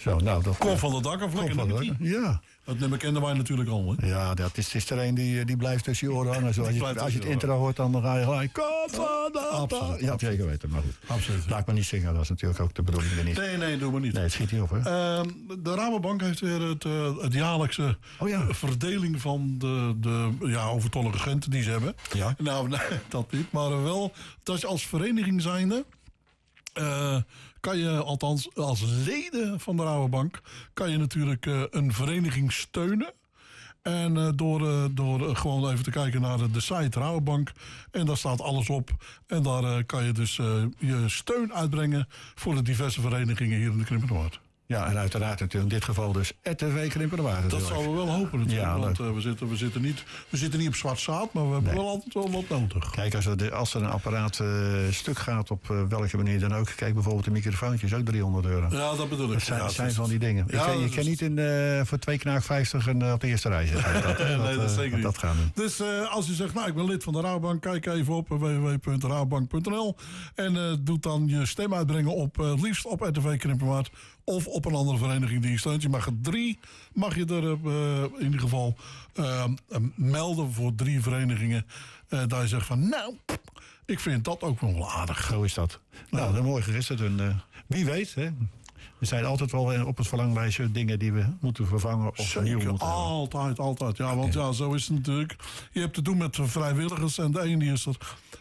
Zo, nou, dat... Kom van de dak af, lekker nummer 10. Ja. Dat nummer kenden wij natuurlijk al, hè? Ja, dat is er een die blijft tussen je oren hangen. Zo, als je het intro hoort, dan ga je gelijk... Kom van de dak. Ja, zeker weten, maar goed. Absoluut. Laat me niet zingen, dat is natuurlijk ook de bedoeling er niet. Nee, doe maar niet. Nee, het schiet niet op, hè? De Rabobank heeft weer het jaarlijkse verdeling van de overtollige genten die ze hebben. Ja. Nou, nee, dat niet. Maar wel, dat je als vereniging zijnde... kan je, althans als leden van de Rabobank... kan je natuurlijk een vereniging steunen. En door gewoon even te kijken naar de site Rabobank. En daar staat alles op. En daar kan je dus je steun uitbrengen... voor de diverse verenigingen hier in de Krimpenerwaard. Ja, en uiteraard natuurlijk in dit geval dus RTV Krimpenerwaard. Dat zouden we wel hopen natuurlijk. Ja, want we zitten niet op zwart zaad, maar we hebben wel altijd wel wat nodig. Kijk, als er een apparaat stuk gaat op welke manier dan ook... Kijk, bijvoorbeeld de microfoontjes, ook €300. Ja, dat bedoel ik. Dat zijn van die dingen. Ja, je kan niet voor 2 knaak 50 op de eerste rij zitten. Nee, dat zeker niet. Dat gaan doen. Dus als u zegt, nou, ik ben lid van de Rabobank... kijk even op www.rabobank.nl en doe dan je stem uitbrengen op liefst op RTV Krimpenerwaard... of op een andere vereniging die je steunt. Je mag er 3, in ieder geval melden voor 3 verenigingen. Dat je zegt van, nou, ik vind dat ook wel aardig. Zo is dat. Nou, dan mooi is het. Wie weet, hè? Er zijn altijd wel op het verlanglijstje dingen die we moeten vervangen of nieuw moeten hebben. Altijd. Ja, want ja, zo is het natuurlijk. Je hebt te doen met vrijwilligers en de ene die is er